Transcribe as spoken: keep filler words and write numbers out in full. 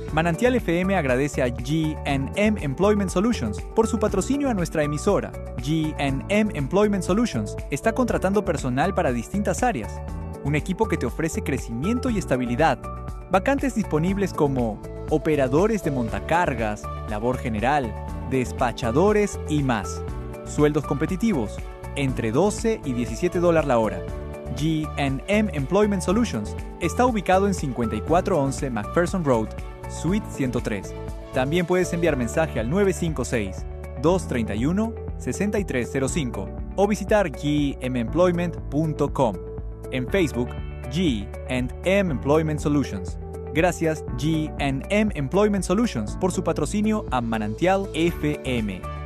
Manantial F M agradece a G and M Employment Solutions por su patrocinio a nuestra emisora. G and M Employment Solutions está contratando personal para distintas áreas. Un equipo que te ofrece crecimiento y estabilidad. Vacantes disponibles como operadores de montacargas, labor general, despachadores y más. Sueldos competitivos, entre doce y diecisiete dólares la hora. G and M Employment Solutions está ubicado en cincuenta y cuatro once McPherson Road, Suite ciento tres. También puedes enviar mensaje al nueve cinco seis, dos tres uno, seis tres cero cinco o visitar g m employment punto com. En Facebook, G and M Employment Solutions. Gracias G and M Employment Solutions por su patrocinio a Manantial F M.